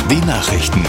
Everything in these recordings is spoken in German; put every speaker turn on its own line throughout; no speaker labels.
Die Nachrichten.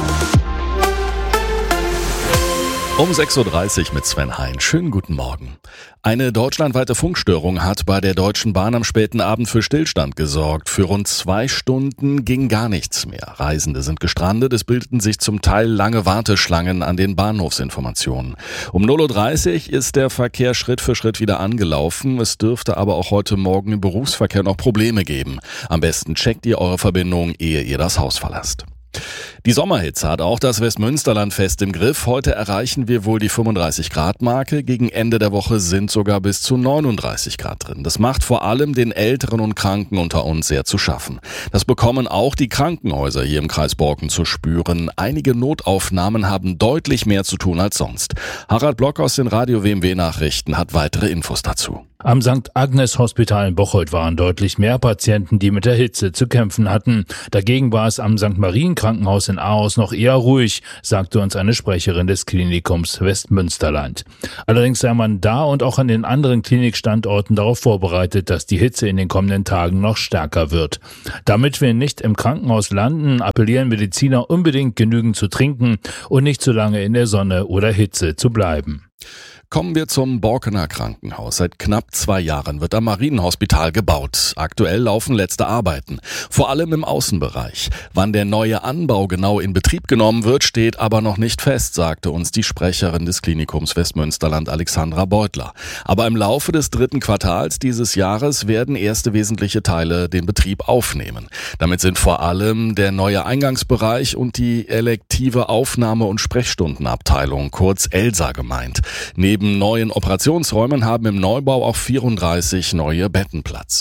Um 6.30 Uhr mit Sven Hein. Schönen guten Morgen. Eine deutschlandweite Funkstörung hat bei der Deutschen Bahn am späten Abend für Stillstand gesorgt. Für rund 2 Stunden ging gar nichts mehr. Reisende sind gestrandet. Es bildeten sich zum Teil lange Warteschlangen an den Bahnhofsinformationen. Um 0.30 Uhr ist der Verkehr Schritt für Schritt wieder angelaufen. Es dürfte aber auch heute Morgen im Berufsverkehr noch Probleme geben. Am besten checkt ihr eure Verbindung, ehe ihr das Haus verlasst. Die Sommerhitze hat auch das Westmünsterland fest im Griff. Heute erreichen wir wohl die 35-Grad-Marke. Gegen Ende der Woche sind sogar bis zu 39 Grad drin. Das macht vor allem den Älteren und Kranken unter uns sehr zu schaffen. Das bekommen auch die Krankenhäuser hier im Kreis Borken zu spüren. Einige Notaufnahmen haben deutlich mehr zu tun als sonst. Harald Block aus den Radio WMW Nachrichten hat weitere Infos dazu.
Am St. Agnes Hospital in Bocholt waren deutlich mehr Patienten, die mit der Hitze zu kämpfen hatten. Dagegen war es am St. Marien Krankenhaus in Ahaus noch eher ruhig, sagte uns eine Sprecherin des Klinikums Westmünsterland. Allerdings sei man da und auch an den anderen Klinikstandorten darauf vorbereitet, dass die Hitze in den kommenden Tagen noch stärker wird. Damit wir nicht im Krankenhaus landen, appellieren Mediziner unbedingt genügend zu trinken und nicht zu lange in der Sonne oder Hitze zu bleiben.
Kommen wir zum Borkener Krankenhaus. Seit knapp 2 Jahren wird am Marienhospital gebaut. Aktuell laufen letzte Arbeiten, vor allem im Außenbereich. Wann der neue Anbau genau in Betrieb genommen wird, steht aber noch nicht fest, sagte uns die Sprecherin des Klinikums Westmünsterland Alexandra Beutler. Aber im Laufe des 3. Quartals dieses Jahres werden erste wesentliche Teile den Betrieb aufnehmen. Damit sind vor allem der neue Eingangsbereich und die elektive Aufnahme- und Sprechstundenabteilung, kurz ELSA, gemeint. Neben neuen Operationsräumen haben im Neubau auch 34 neue Betten Platz.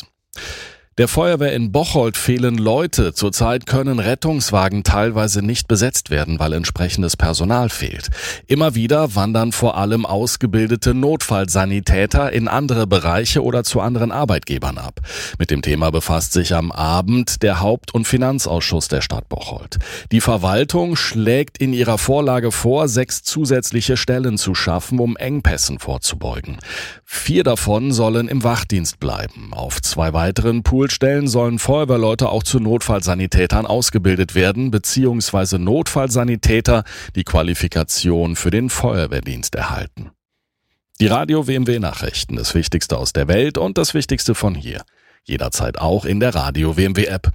Der Feuerwehr in Bocholt fehlen Leute. Zurzeit können Rettungswagen teilweise nicht besetzt werden, weil entsprechendes Personal fehlt. Immer wieder wandern vor allem ausgebildete Notfallsanitäter in andere Bereiche oder zu anderen Arbeitgebern ab. Mit dem Thema befasst sich am Abend der Haupt- und Finanzausschuss der Stadt Bocholt. Die Verwaltung schlägt in ihrer Vorlage vor, 6 zusätzliche Stellen zu schaffen, um Engpässen vorzubeugen. 4 davon sollen im Wachdienst bleiben. Auf 2 weiteren Poolstellen sollen Feuerwehrleute auch zu Notfallsanitätern ausgebildet werden, beziehungsweise Notfallsanitäter die Qualifikation für den Feuerwehrdienst erhalten. Die Radio WMW Nachrichten, das Wichtigste aus der Welt und das Wichtigste von hier. Jederzeit auch in der Radio WMW App.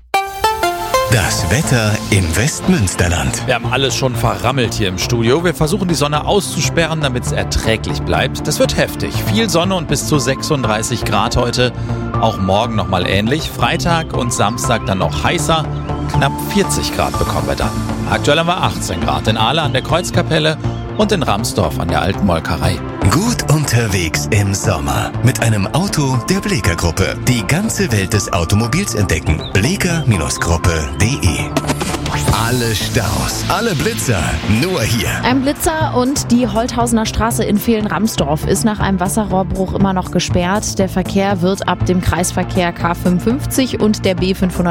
Das Wetter im Westmünsterland.
Wir haben alles schon verrammelt hier im Studio. Wir versuchen die Sonne auszusperren, damit es erträglich bleibt. Das wird heftig. Viel Sonne und bis zu 36 Grad heute. Auch morgen nochmal ähnlich. Freitag und Samstag dann noch heißer. Knapp 40 Grad bekommen wir dann. Aktuell haben wir 18 Grad in Ahle an der Kreuzkapelle und in Ramsdorf an der Alten Molkerei.
Gut unterwegs im Sommer mit einem Auto der Bleeker Gruppe. Die ganze Welt des Automobils entdecken. Bleeker-Gruppe.de. Alle Staus, alle Blitzer, nur hier.
Ein Blitzer und die Holthausener Straße in Vehlen-Ramsdorf ist nach einem Wasserrohrbruch immer noch gesperrt. Der Verkehr wird ab dem Kreisverkehr K55 und der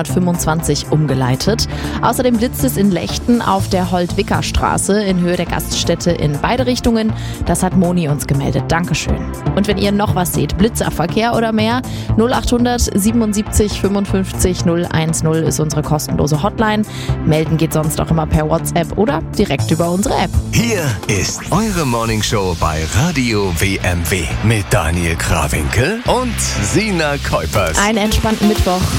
B525 umgeleitet. Außerdem blitzt es in Lechten auf der Holt-Wicker Straße in Höhe der Gaststätte in beide Richtungen. Das hat Moni uns gemeldet. Dankeschön. Und wenn ihr noch was seht, Blitzerverkehr oder mehr, 0800 77 55 010 ist unsere kostenlose Hotline. Melden geht sonst auch immer per WhatsApp oder direkt über unsere App.
Hier ist eure Morningshow bei Radio WMW mit Daniel Krawinkel und Sina Kuipers.
Einen entspannten Mittwoch.